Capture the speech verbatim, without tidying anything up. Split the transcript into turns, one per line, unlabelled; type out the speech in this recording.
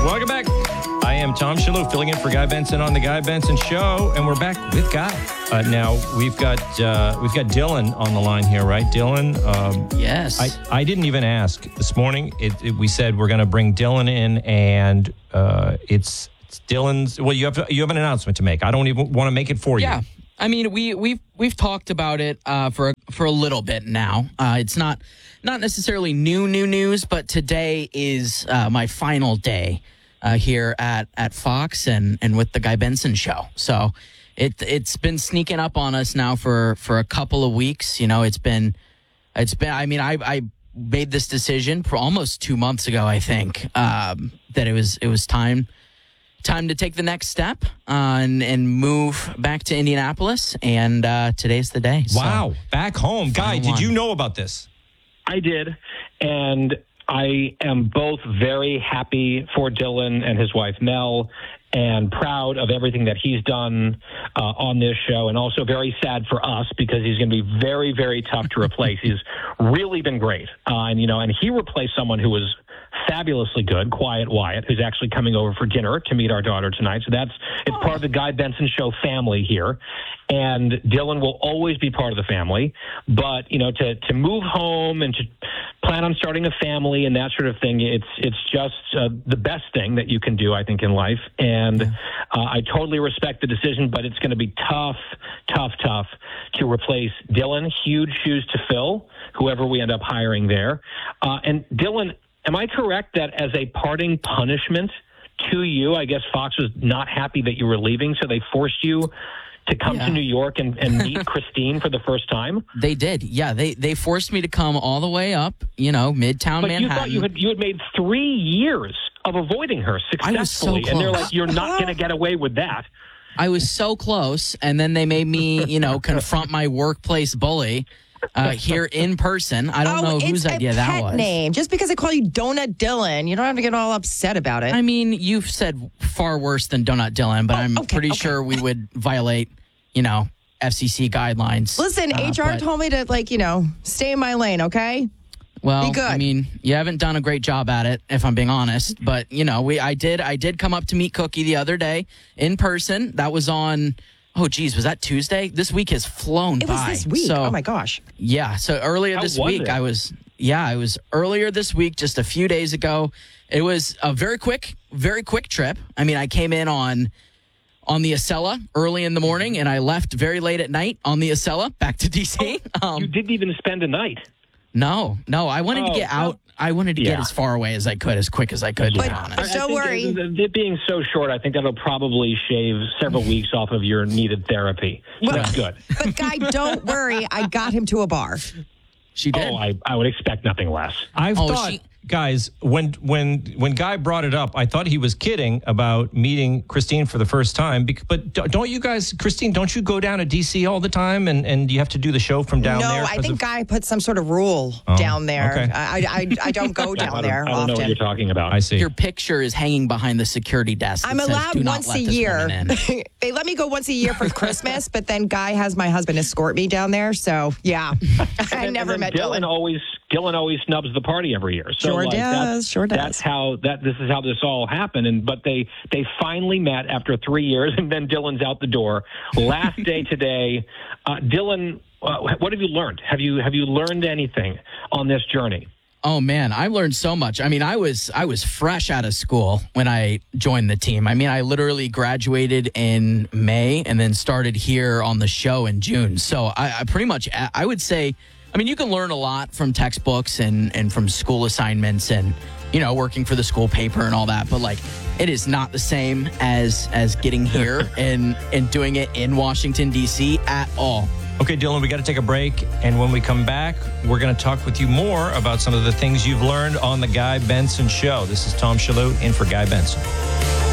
Welcome back. I am Tom Shalhoub, filling in for Guy Benson on the Guy Benson Show, and we're back with Guy. Uh, now we've got uh, we've got Dylan on the line here, right? Dylan. Um,
yes.
I, I didn't even ask this morning. It, it, we said we're going to bring Dylan in, and uh, it's, it's Dylan's. Well, you have you have an announcement to make. I don't even want to make it for
yeah.
you.
Yeah. I mean, we we've we've talked about it uh, for a, for a little bit now. Uh, it's not not necessarily new new news, but today is uh, my final day uh, here at, at Fox and, and with the Guy Benson Show. So it it's been sneaking up on us now for, for a couple of weeks. You know, it's been it's been. I mean, I I made this decision for almost two months ago. I think um, that it was it was time. Time to take the next step uh, and, and move back to Indianapolis, and uh, today's the day.
Wow,
so,
back home. Guy, did you know about this?
I did, and I am both very happy for Dylan and his wife, Mel, and proud of everything that he's done uh, on this show, and also very sad for us because he's going to be very, very tough to replace. He's really been great, uh, and you know, and he replaced someone who was fabulously good, Quiet Wyatt, who's actually coming over for dinner to meet our daughter tonight. So that's it's part of the Guy Benson Show family here, and Dylan will always be part of the family. But you know, to to move home and to plan on starting a family and that sort of thing, it's it's just uh, the best thing that you can do, I think, in life. And uh, I totally respect the decision, but it's going to be tough, tough, tough to replace Dylan. Huge shoes to fill, whoever we end up hiring there. Uh, and Dylan, am I correct that as a parting punishment to you, I guess Fox was not happy that you were leaving, so they forced you to come
yeah.
to New York and, and meet Christine for the first time?
They did, yeah. They they forced me to come all the way up, you know, Midtown
but
Manhattan.
you thought you had you had made three years of avoiding her successfully,
I was so
and they're
close.
like, "You're not going to get away with that."
I was so close, and then they made me, you know, confront my workplace bully uh, here in person. I don't
oh,
know
it's
whose
a
idea that
pet
was.
name. Just because I call you Donut Dylan, you don't have to get all upset about it.
I mean, you've said far worse than Donut Dylan, but
Oh,
I'm
okay,
pretty
okay.
sure we would violate, you know, F C C guidelines.
Listen,
Uh,
H R
but-
told me to, like, you know, stay in my lane, okay?
Well,
Be good.
I mean, you haven't done a great job at it, if I'm being honest. But you know, we I did I did come up to meet Cookie the other day in person. That was on. Oh, geez, was that Tuesday? This week has flown
It
by.
was this week.
So,
Oh, my gosh.
yeah. So earlier
How
this
was
week,
it?
I was. Yeah, I was earlier this week, just a few days ago. It was a very quick, very quick trip. I mean, I came in on. on the Acela early in the morning, and I left very late at night on the Acela back to D C. Um,
You didn't even spend a night.
no, no, I wanted to
Oh,
get
well,
out. I wanted to
yeah.
get as far away as I could, as quick as I could, to
But-
be honest.
Don't
I think
worry.
It, it being so short, I think that'll probably shave several weeks off of your needed therapy. So
Well-
that's good.
But, Guy, don't worry. I got him to a bar.
She did.
Oh, I, I would expect nothing less.
I
Oh,
thought,
she-
guys, when when when Guy brought it up, I thought he was kidding about meeting Christine for the first time. bec- But d- don't you guys, Christine, don't you go down to D C all the time, and, and you have to do the show from down
no,
there?
I
'cause
think
of-
Guy put some sort of rule
Oh,
down there.
okay.
I, I, I don't go
I
down
don't,
there
I don't know what
often.
you're talking about.
I see.
Your picture is hanging behind the security desk. that
I'm
says,
allowed
"Do not
once
let
a
this
year.
woman in."
They let me go once a year for Christmas, but then Guy has my husband escort me down there. So, yeah, I
And
never
then
met
Dylan.
Dylan.
Always Dylan always snubs the party every year. So
Sure
like,
does,
That's,
sure does.
That's how that this is how this all happened. And but they they finally met after three years, and then Dylan's out the door. Last day today, uh, Dylan. Uh, what have you learned? Have you have you learned anything on this journey?
Oh man, I learned so much. I mean, I was I was fresh out of school when I joined the team. I mean, I literally graduated in May and then started here on the show in June. So I, I pretty much I would say, I mean, you can learn a lot from textbooks and and from school assignments and you know working for the school paper and all that. But like, it is not the same as as getting here and and doing it in Washington D C at all.
Okay, Dylan, we got to take a break. And when we come back, we're going to talk with you more about some of the things you've learned on The Guy Benson Show. This is Tom Shalhoub in for Guy Benson.